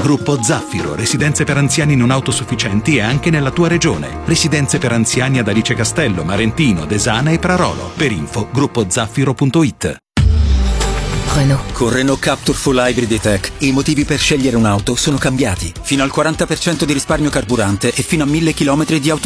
Gruppo Zaffiro, residenze per anziani non autosufficienti e anche nella tua regione. Residenze per anziani ad Alice Castello, Marentino, Desana e Prarolo. Per info, gruppozaffiro.it. Renault. Con Renault Captur Full Hybrid E-Tech i motivi per scegliere un'auto sono cambiati. Fino al 40% di risparmio carburante e fino a 1000 km di autonomia.